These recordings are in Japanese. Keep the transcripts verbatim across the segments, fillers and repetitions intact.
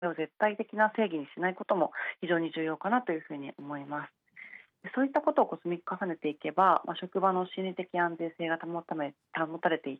を絶対的な正義にしないことも非常に重要かなというふうに思います。そういったことをこう積み重ねていけば、まあ、職場の心理的安全性が保ため保たれていって、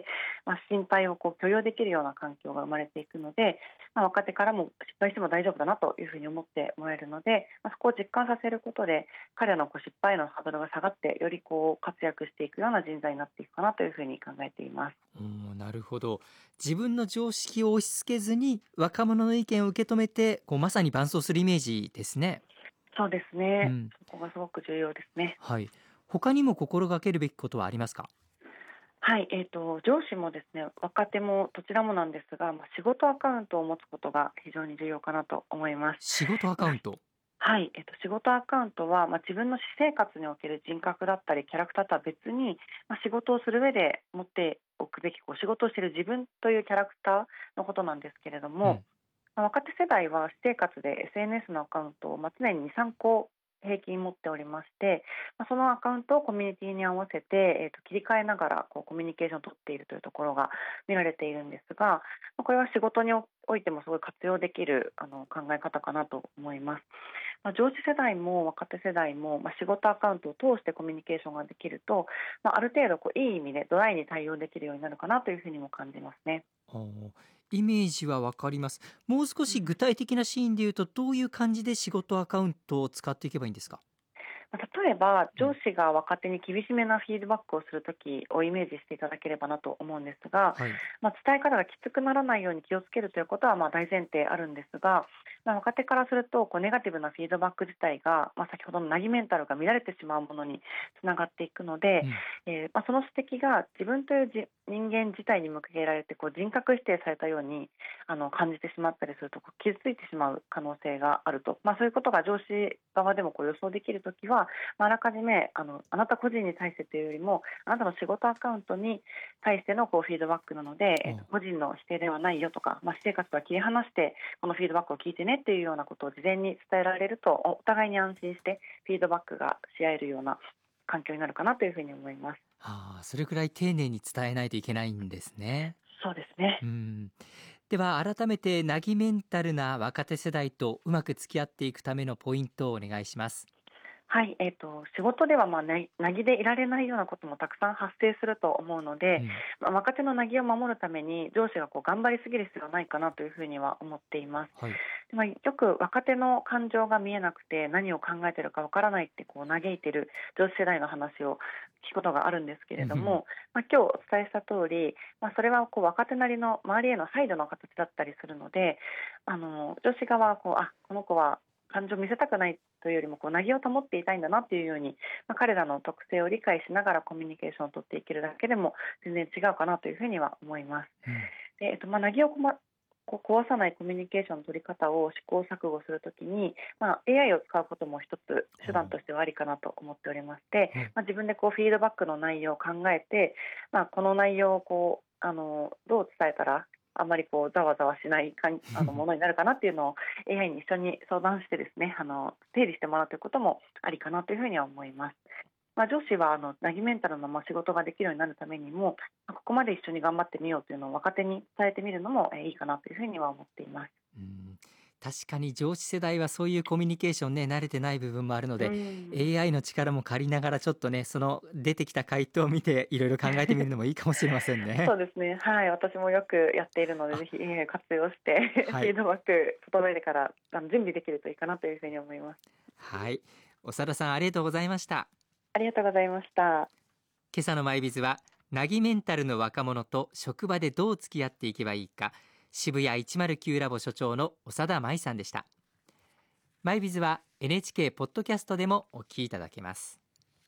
まあ、心配をこう許容できるような環境が生まれていくので、まあ、若手からも失敗しても大丈夫だなというふうに思ってもらえるので、まあ、そこを実感させることで彼らのこう失敗へのハードルが下がってよりこう活躍していくような人材になっていくかなというふうに考えています。 うん、なるほど。自分の常識を押し付けずに若者の意見を受け止めてこうまさに伴走するイメージですね。 そうですね、 うん、 そこがすごく重要ですね。 はい。他にも心がけるべきことはありますか？ はい、えーと、上司もですね、若手もどちらもなんですが、まあ、仕事アカウントを持つことが非常に重要かなと思います。 仕事アカまあウント。 はい、えっと、仕事アカウントは、まあ、自分の私生活における人格だったりキャラクターとは別に、まあ、仕事をする上で持っておくべきこう仕事をしている自分というキャラクターのことなんですけれども、 うん。 まあ若手世代は私生活で エスエヌエス のアカウントをまあ常にに、さんこ平均持っておりまして、まあ、そのアカウントをコミュニティに合わせて、えーと切り替えながらこうコミュニケーションを取っているというところが見られているんですが、まあこれは仕事においてもすごい活用できるあの考え方かなと思います。まあ、上司世代も若手世代も、まあ、仕事アカウントを通してコミュニケーションができると、まあ、ある程度こういい意味でドライに対応できるようになるかなというふうにも感じますね。 おー、イメージはわかります。もう少し具体的なシーンで言うとどういう感じで仕事アカウントを使っていけばいいんですか？ まあ例えばうん、 上司が若手に厳しめなフィードバックをするときをイメージしていただければなと思うんですが、 はい。 まあ、伝え方がきつくならないように気をつけるということはまあ大前提あるんですが、まあ、若手からするとこうネガティブなフィードバック自体が、まあ、先ほどのナギメンタルが乱れてしまうものにつながっていくので、 うん。 えーまあ、その指摘が自分というじ人間自体に向けられてこう人格否定されたようにあの感じてしまったりするとこう傷ついてしまう可能性があると、まあ、そういうことが上司側でもこう予想できるときは、まあ、あらかじめあのあなた個人に対してというよりもあなたの仕事アカウントに対してのこうフィードバックなので、えっと、 おー、 個人の否定ではないよとか、まあ、私生活とは切り離してこのフィードバックを聞いてねっていうようなことを事前に伝えられるとお互いに安心してフィードバックがし合えるような環境になるかなというふうに思います。 あー、それくらい丁寧に伝えないといけないんですね。 そうですね。 うん。では改めてナギメンタルな若手世代とうまく付き合っていくためのポイントをお願いします。 はい、えー、と仕事ではまあななぎでいられないようなこともたくさん発生すると思うので、 うん。 まあ、若手のなぎを守るために上司がこう頑張りすぎる必要はないかなというふうには思っています。 はい。 でまあ、よく若手の感情が見えなくて何を考えているかわからないってこう嘆いている上司世代の話を聞くことがあるんですけうん。 れども、まあ、今日お伝えした通り、まあ、それはこう若手なりの周りへの配慮の形だったりするので、あの上司側はこうあこの子は感情を見せたくないというよりもこう凪を保っていたいんだなというように、まあ、彼らの特性を理解しながらコミュニケーションを取っていけるだけでも全然違うかなというふうには思います。 うん。 で、えっとまあ、凪をこまこう壊さないコミュニケーションの取り方を試行錯誤するときに、まあ、エーアイ を使うことも一つ手段としてはありかなと思っておりまして、 うん。 まあ、自分でこうフィードバックの内容を考えて、まあ、この内容をこうあのどう伝えたらあまりこうざわざわしないかんあのものになるかなっていうのを エーアイ に一緒に相談してですね、あの整理してもらうということもありかなというふうには思います。まあ、上司はあのナギメンタルのまあ仕事ができるようになるためにも、まあここまで一緒に頑張ってみようというのを若手に伝えてみるのもえーいいかなというふうには思っています。 うん、確かに上司世代はそういうコミュニケーションね慣れてない部分もあるのうでんエーアイ の力も借りながらちょっとねその出てきた回答を見ていろいろ考えてみるのもいいかもしれませんね。 そうですね、はい、私もよくやっているので、 あ、 ぜひ エーアイ を活用してはい。 フィードバック整えてからあの準備できるといいかなというふうに思います。 はい。長田さんありがとうございました。 ありがとうございました。 今朝のマイビズはナギメンタルの若者と職場でどう付き合っていけばいいか、渋谷いちまるきゅうラボ所長の長田舞さんでした。マイビズは エヌエイチケー ポッドキャストでもお聞きいただけます。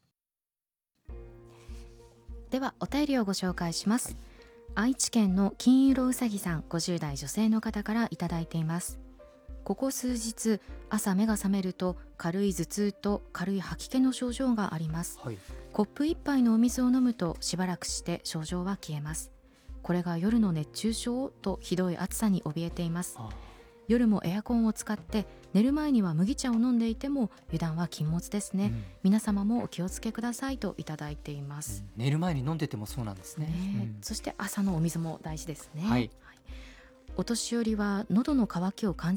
ではお便りをご紹介します、 はい。 愛知県の金色うさぎさん、ごじゅう代女性の方からいただいています。ここ数日朝目が覚めると軽い頭痛と軽い吐き気の症状があります。 はい。 コップ一杯のお水を飲むとしばらくして症状は消えます。これが夜の熱中症とひどい暑さに怯えています。 あ、 夜もエアコンを使って寝る前には麦茶を飲んでいても油断は禁物ですね、 うん。 皆様もお気をつけくださいといただいています、 寝る前に飲んでてもそうなんですね。 ね、 うん、 そして朝のお水も大事ですね。 はい。 お年寄りは喉の渇きを感じ